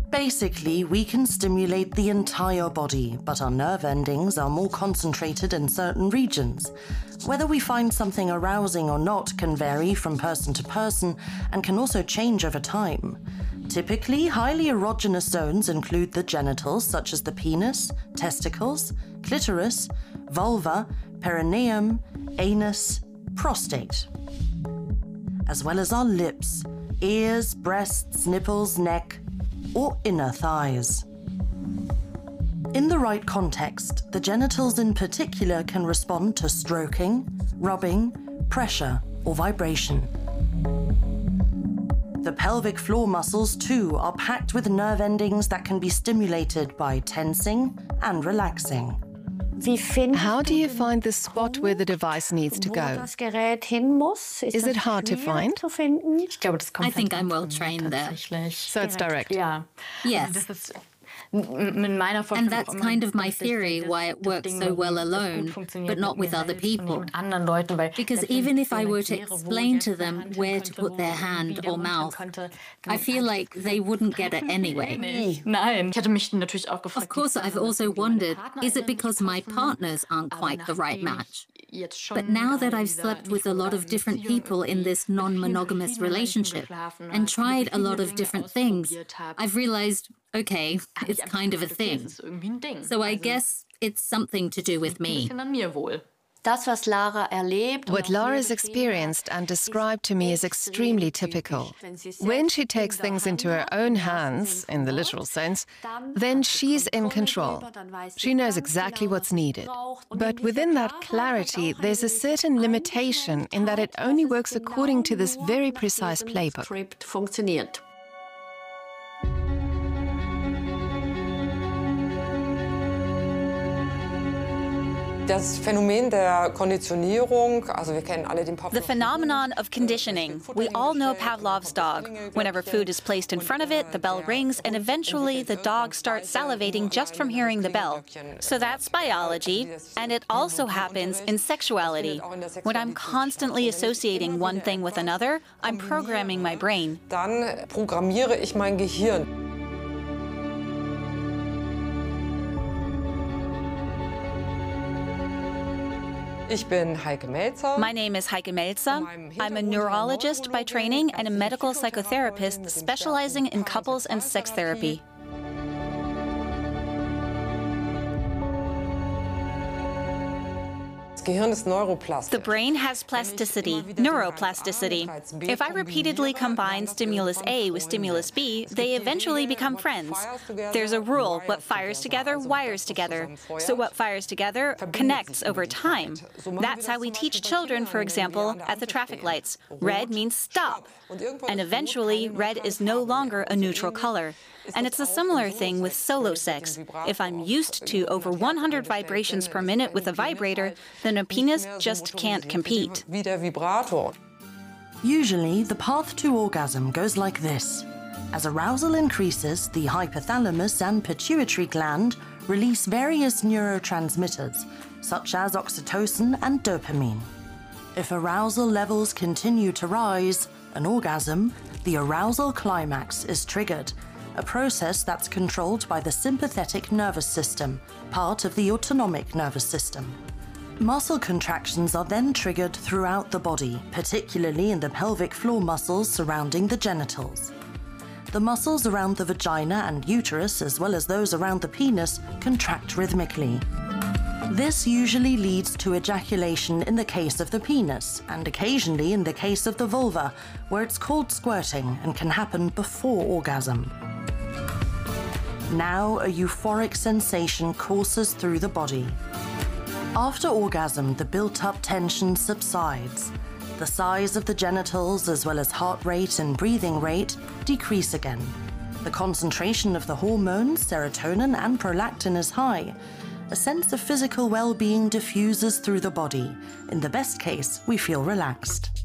Basically, we can stimulate the entire body, but our nerve endings are more concentrated in certain regions. Whether we find something arousing or not can vary from person to person and can also change over time. Typically, highly erogenous zones include the genitals, such as the penis, testicles, clitoris, vulva, perineum, anus, prostate, as well as our lips, ears, breasts, nipples, neck, or inner thighs. In the right context, the genitals in particular can respond to stroking, rubbing, pressure, or vibration. The pelvic floor muscles, too, are packed with nerve endings that can be stimulated by tensing and relaxing. How do you find the spot where the device needs to go? Is it hard to find? I think I'm well trained there. So it's direct? Yes. And that's kind of my theory why it works so well alone, but not with other people. Because even if I were to explain to them where to put their hand or mouth, I feel like they wouldn't get it anyway. Of course, I've also wondered, is it because my partners aren't quite the right match? But now that I've slept with a lot of different people in this non-monogamous relationship and tried a lot of different things, I've realized, okay, it's kind of a thing. So I guess it's something to do with me. What Laura's experienced and described to me is extremely typical. When she takes things into her own hands, in the literal sense, then she's in control. She knows exactly what's needed. But within that clarity, there's a certain limitation in that it only works according to this very precise playbook. The phenomenon of conditioning. We all know Pavlov's dog. Whenever food is placed in front of it, the bell rings, and eventually the dog starts salivating just from hearing the bell. So that's biology, and it also happens in sexuality. When I'm constantly associating one thing with another, I'm programming my brain. Dann programmiere ich mein Gehirn. My name is Heike Melzer. I'm a neurologist by training and a medical psychotherapist specializing in couples and sex therapy. The brain has plasticity, neuroplasticity. If I repeatedly combine stimulus A with stimulus B, they eventually become friends. There's a rule: what fires together wires together. So what fires together connects over time. That's how we teach children, for example, at the traffic lights. Red means stop. And eventually, red is no longer a neutral color. And it's a similar thing with solo sex. If I'm used to over 100 vibrations per minute with a vibrator, then a penis just can't compete. Usually, the path to orgasm goes like this. As arousal increases, the hypothalamus and pituitary gland release various neurotransmitters, such as oxytocin and dopamine. If arousal levels continue to rise, an orgasm, the arousal climax, is triggered, a process that's controlled by the sympathetic nervous system, part of the autonomic nervous system. Muscle contractions are then triggered throughout the body, particularly in the pelvic floor muscles surrounding the genitals. The muscles around the vagina and uterus, as well as those around the penis, contract rhythmically. This usually leads to ejaculation in the case of the penis, and occasionally in the case of the vulva, where it's called squirting and can happen before orgasm. Now, a euphoric sensation courses through the body. After orgasm, the built-up tension subsides. The size of the genitals, as well as heart rate and breathing rate, decrease again. The concentration of the hormones, serotonin and prolactin, is high. A sense of physical well-being diffuses through the body. In the best case, we feel relaxed.